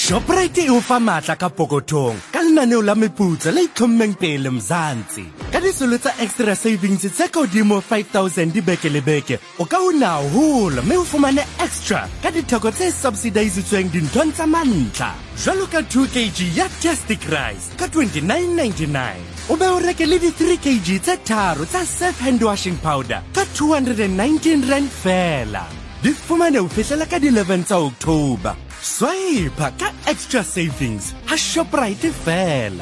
Shoprite e o fa matla ka pokothong ka lenaneo la meputso le itlhommeng pele Mzansi. Ka disolo tsa extra savings tse ka hodimo 5,000 dibeke le beke, o ka una haholo mme o fumane extra ka ditheko tse subsidizitsweng dinthong tsa mantlha. Jwalo ka 2 kg ya Tastic Rice ka 29.99. O be o reke le di 3 kg tse tharo tsa Safe Hand Washing Powder ka 219 rand fela. Di fumane ho fihlela ka di 11 tsa October. Swipe ka extra savings ha Shoprite fela.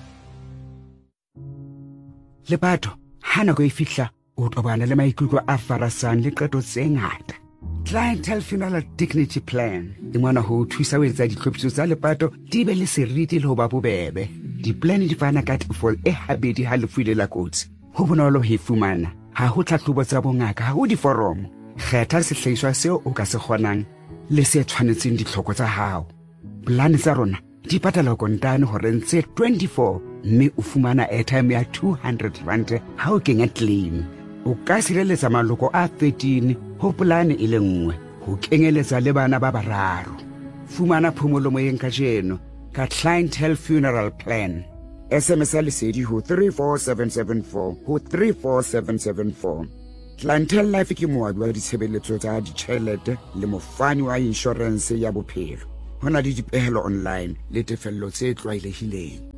Lepato, ha nako e fihla o tobana le maikutlo a farasang le qeto tse ngata. Clientele Funeral Dignity Plan e ngwana ho thusa ho etsa ditlhophiso tsa lepato di be le seriti le ho ba bobebe. Di-plan di fana ka tefol e habedi ha lefu ile la kotsi. Ho bonolo ho e fumana. Ha ho tlhahlobo tsa bongaka, ha ho diforomo. Kgetha sehlahiswa seo o ka se kgonang le se tshwanetseng ditlhoko tsa hao. Plan tsa rona di patala kontane hore ntse 24 mme o fumana airtime ya 200 rand ha o kenya claim. O ka sireletsa maloko a 13 ho polane e le nngwe, ho kenyeletsa le bana ba bararo. Fumana phomolo moyeng ka jeno ka Clientele Funeral Plan. SMS lesedi ho 34774 ho 34774. Clientele Life ke moabi wa ditshebeletso tsa ditjhelete le mofani wa insurance ya bophelo. Hona le dipehelo online le tefello tse tlwaelehileng.